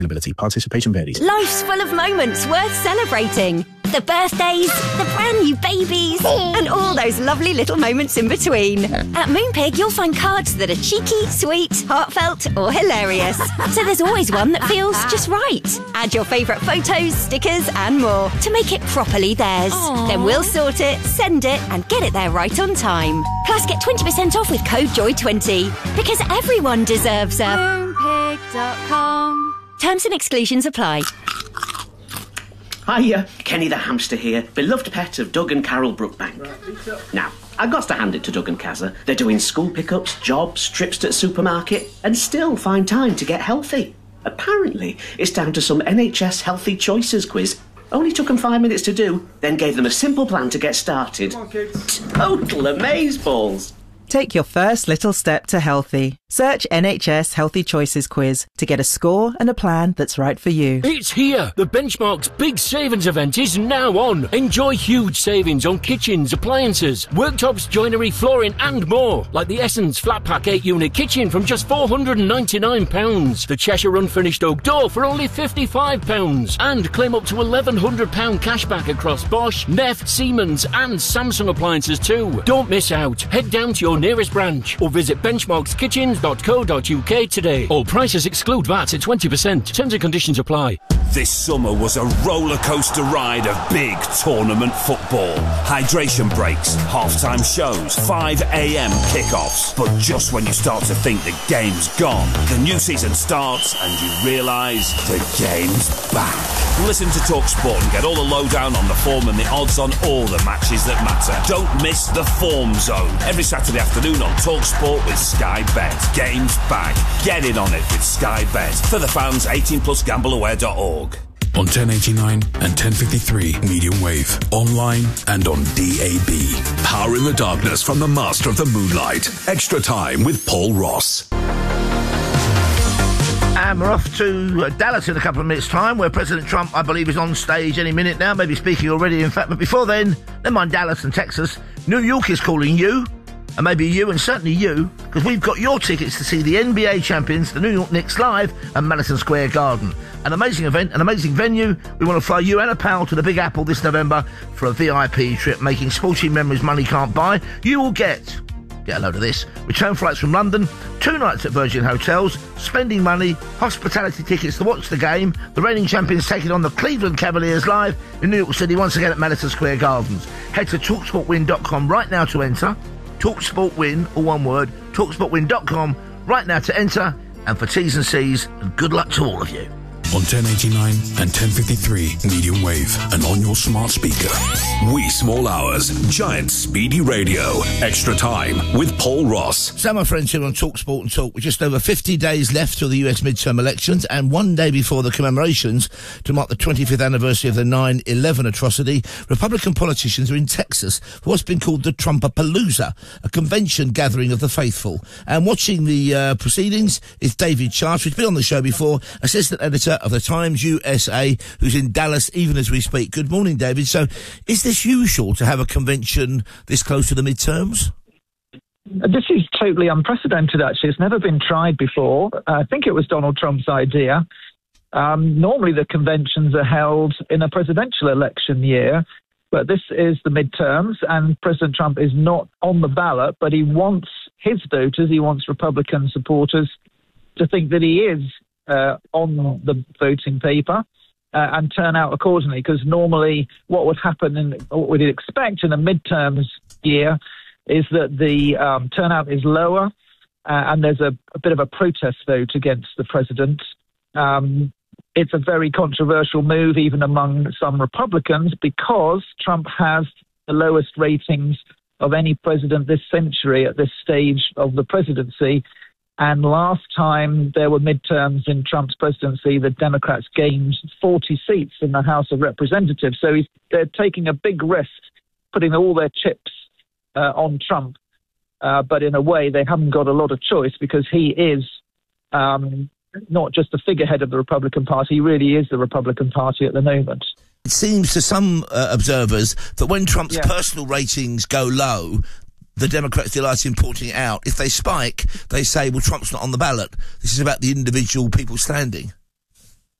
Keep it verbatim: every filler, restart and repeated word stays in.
Availability, participation varies. Life's full of moments worth celebrating. The birthdays, the brand new babies, and all those lovely little moments in between. At Moonpig, you'll find cards that are cheeky, sweet, heartfelt, or hilarious. So there's always one that feels just right. Add your favourite photos, stickers, and more to make it properly theirs. Aww. Then we'll sort it, send it, and get it there right on time. Plus, get twenty percent off with code joy twenty. Because everyone deserves a Moonpig dot com. Terms and exclusions apply. Hiya, Kenny the hamster here, beloved pet of Doug and Carol Brookbank. Now, I've got to hand it to Doug and Kazza. They're doing school pickups, jobs, trips to the supermarket, and still find time to get healthy. Apparently, it's down to some N H S Healthy Choices quiz. Only took them five minutes to do, then gave them a simple plan to get started. Come on, kids. Total amazeballs. Take your first little step to healthy. Search N H S Healthy Choices quiz to get a score and a plan that's right for you. It's here! The Benchmark's Big Savings event is now on. Enjoy huge savings on kitchens, appliances, worktops, joinery, flooring and more. Like the Essence Flat Pack eight unit kitchen from just four hundred and ninety-nine pounds. The Cheshire Unfinished Oak door for only fifty-five pounds. And claim up to eleven hundred pounds cashback across Bosch, Neff, Siemens and Samsung appliances too. Don't miss out. Head down to your nearest branch or visit benchmarks kitchens dot co dot uk today. All prices exclude V A T at twenty percent. Terms and conditions apply. This summer was a roller coaster ride of big tournament football. Hydration breaks, halftime shows, five a.m. kickoffs. But just when you start to think the game's gone, the new season starts and you realise the game's back. Listen to Talk Sport and get all the lowdown on the form and the odds on all the matches that matter. Don't miss the Form Zone every Saturday afternoon on Talk Sport with Sky Bet. Game's back. Get in on it with Sky Bet. For the fans, eighteen plus gamble aware dot org. On ten eighty-nine and ten fifty-three medium wave, online and on D A B. Power in the darkness from the master of the moonlight. Extra time with Paul Ross. And we're off to uh, Dallas in a couple of minutes' time, where President Trump, I believe, is on stage any minute now, maybe speaking already, in fact. But before then, never mind Dallas and Texas, New York is calling you, and maybe you, and certainly you, because we've got your tickets to see the N B A champions, the New York Knicks, live at Madison Square Garden. An amazing event, an amazing venue. We want to fly you and a pal to the Big Apple this November for a V I P trip, making sporting memories money can't buy. You will get... Get a load of this. Return flights from London, two nights at Virgin Hotels, spending money, hospitality tickets to watch the game, the reigning champions taking on the Cleveland Cavaliers live in New York City once again at Madison Square Gardens. Head to talk sport win dot com right now to enter. TalkSportWin, all one word, talk sport win dot com right now to enter. And for T's and C's, and good luck to all of you. On ten eighty-nine and ten fifty-three medium wave and on your smart speaker. Wee Small Hours, Giant Speedy Radio. Extra time with Paul Ross. So, my friends here on Talk Sport and Talk, we're just over fifty days left till the U S midterm elections and one day before the commemorations to mark the twenty-fifth anniversary of the nine eleven atrocity. Republican politicians are in Texas for what's been called the Trumpapalooza, a convention gathering of the faithful. And watching the uh, proceedings is David Charge, who's been on the show before, assistant editor of the Times U S A, who's in Dallas even as we speak. Good morning, David. So, is this usual to have a convention this close to the midterms? This is totally unprecedented, actually. It's never been tried before. I think it was Donald Trump's idea. Um, normally the conventions are held in a presidential election year, but this is the midterms, and President Trump is not on the ballot, but he wants his voters, he wants Republican supporters to think that he is Uh, on the voting paper uh, and turn out accordingly, because normally what would happen and what we'd expect in a midterms year is that the um, turnout is lower uh, and there's a, a bit of a protest vote against the president. Um, it's a very controversial move even among some Republicans, because Trump has the lowest ratings of any president this century at this stage of the presidency. And last time there were midterms in Trump's presidency, the Democrats gained forty seats in the House of Representatives. So he's, they're taking a big risk, putting all their chips uh, on Trump. Uh, but in a way, they haven't got a lot of choice, because he is um, not just the figurehead of the Republican Party, he really is the Republican Party at the moment. It seems to some uh, observers that when Trump's yeah. personal ratings go low, the Democrats delight in porting it out. If they spike, they say, well, Trump's not on the ballot. This is about the individual people standing.